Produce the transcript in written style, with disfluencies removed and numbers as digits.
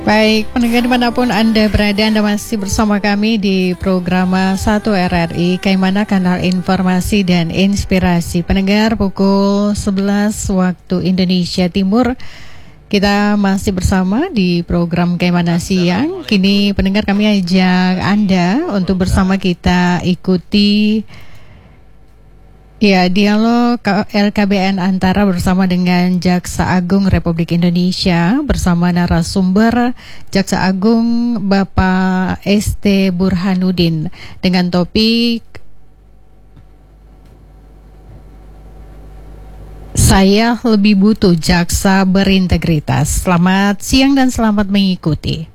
Baik, pendengar dimanapun Anda berada, Anda masih bersama kami di program 1 RRI, Kaimana Kanal Informasi dan Inspirasi. Pendengar, pukul 11 waktu Indonesia Timur, kita masih bersama di program Kaimana Siang. Kini pendengar, kami ajak Anda untuk bersama kita ikuti dialog LKBN Antara bersama dengan Jaksa Agung Republik Indonesia bersama narasumber Jaksa Agung Bapak ST Burhanuddin dengan topik "Saya lebih butuh jaksa berintegritas". Selamat siang dan selamat mengikuti.